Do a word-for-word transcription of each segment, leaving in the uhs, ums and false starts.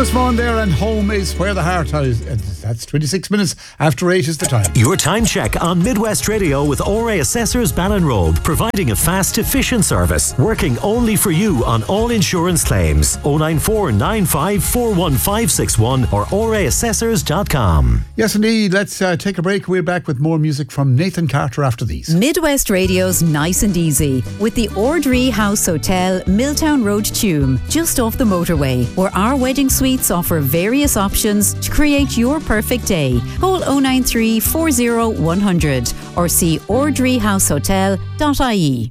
Seamus Vaughan there, and home is where the heart is. That's twenty-six minutes after eight is the time. Your time check on Midwest Radio with O R A Assessors Ballinrobe, providing a fast, efficient service, working only for you on all insurance claims. oh nine four nine five four one five six one or o r a assessors dot com. Yes, indeed. Let's uh, take a break. We're back with more music from Nathan Carter after these. Midwest Radio's Nice and Easy with the Ordree House Hotel, Milltown Road, Tuam, just off the motorway, where our wedding suites offer various options to create your perfect day. Call oh nine three four oh one hundred or see ordree house hotel dot I E.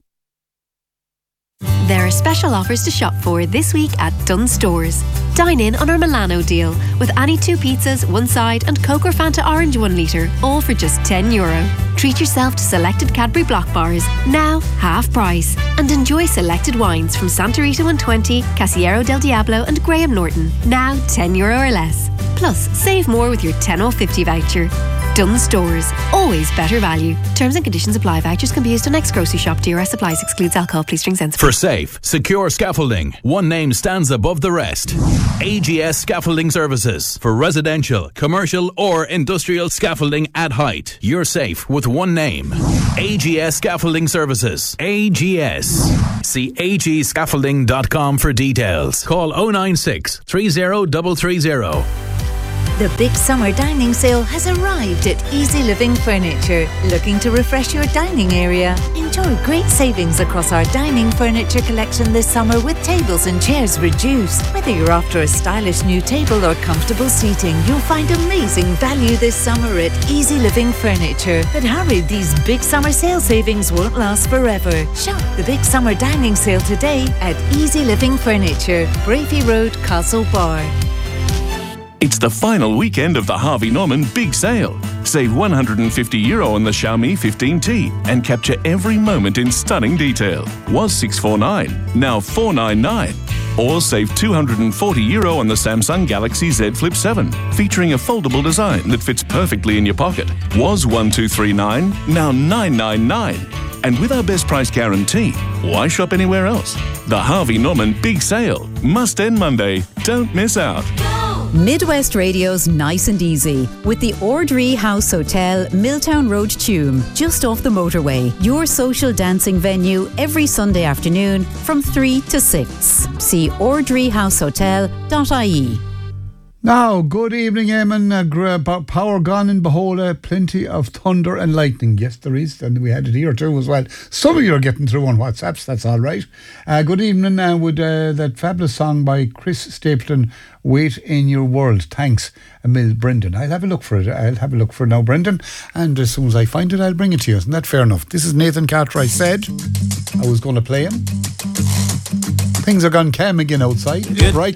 There are special offers to shop for this week at Dunnes Stores. Dine in on our Milano deal with any two pizzas, one side and Coke or Fanta Orange one litre, all for just ten euro. Treat yourself to selected Cadbury Block bars, now half price. And enjoy selected wines from Santa Rita one twenty, Casillero del Diablo and Graham Norton, now ten euro or less. Plus, save more with your ten off fifty voucher. Dunnes Stores, always better value. Terms and conditions apply. Vouchers can be used on next grocery shop. D R S supplies, excludes alcohol. Please drink sensibly. For safe, secure scaffolding, one name stands above the rest. A G S Scaffolding Services. For residential, commercial or industrial scaffolding at height. You're safe with one name. A G S Scaffolding Services. A G S. See a g scaffolding dot com for details. Call oh nine six three oh three three oh. The big summer dining sale has arrived at Easy Living Furniture. Looking to refresh your dining area? Enjoy great savings across our dining furniture collection this summer with tables and chairs reduced. Whether you're after a stylish new table or comfortable seating, you'll find amazing value this summer at Easy Living Furniture. But hurry, these big summer sale savings won't last forever. Shop the big summer dining sale today at Easy Living Furniture, Bravey Road, Castlebar. It's the final weekend of the Harvey Norman Big Sale. Save one hundred fifty euro on the Xiaomi fifteen T and capture every moment in stunning detail. Was six forty-nine, now four ninety-nine. Or save two hundred forty euro on the Samsung Galaxy Z Flip seven, featuring a foldable design that fits perfectly in your pocket. Was twelve thirty-nine, now nine ninety-nine. And with our best price guarantee, why shop anywhere else? The Harvey Norman Big Sale. Must end Monday. Don't miss out. Midwest Radio's Nice and Easy with the Ordree House Hotel, Milltown Road, Tuam, just off the motorway. Your social dancing venue every Sunday afternoon from three to six. See ordree house hotel dot I E. Now, good evening, Eamon. Uh, gr- power gone in Behola, plenty of thunder and lightning. Yes, there is, and we had it here too as well. Some of you are getting through on WhatsApps, that's all right. Uh, good evening, uh, with uh, that fabulous song by Chris Stapleton, Wait in Your World. Thanks, Emil Brendan. I'll have a look for it. I'll have a look for it now, Brendan, and as soon as I find it, I'll bring it to you. Isn't that fair enough? This is Nathan Carter. I said I was going to play him. Things are gone calm again outside. Right.